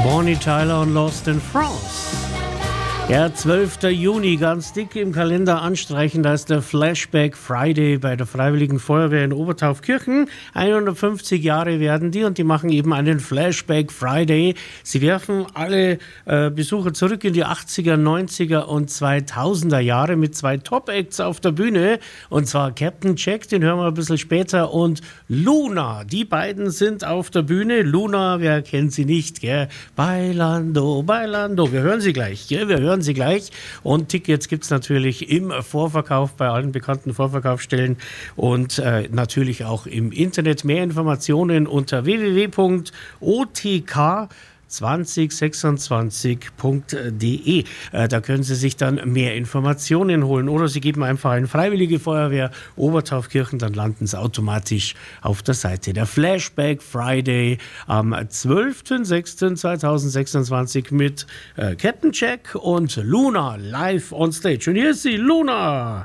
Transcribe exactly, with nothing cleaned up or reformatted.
Bonnie Tyler und Lost in France. Ja, zwölfter Juni, ganz dick im Kalender anstreichen, da ist der Flashback Friday bei der Freiwilligen Feuerwehr in Obertaufkirchen. hundertfünfzig Jahre werden die und die machen eben einen Flashback Friday. Sie werfen alle äh, Besucher zurück in die achtziger, neunziger und zweitausender Jahre mit zwei Top-Acts auf der Bühne. Und zwar Captain Jack, den hören wir ein bisschen später, und Luna. Die beiden sind auf der Bühne. Luna, wer kennt sie nicht, gell? Bailando, Bailando. Wir hören sie gleich, gell? Wir hören sie gleich. Und Tickets gibt es natürlich im Vorverkauf bei allen bekannten Vorverkaufsstellen und äh, natürlich auch im Internet. Mehr Informationen unter w w w punkt o t k zwanzig sechsundzwanzig punkt d e. Äh, da können Sie sich dann mehr Informationen holen oder Sie geben einfach ein Freiwillige Feuerwehr Obertaufkirchen, dann landen Sie automatisch auf der Seite. Der Flashback Friday am zwölfter sechster zweitausendsechsundzwanzig mit äh, Captain Jack und Luna live on stage. Und hier ist sie, Luna!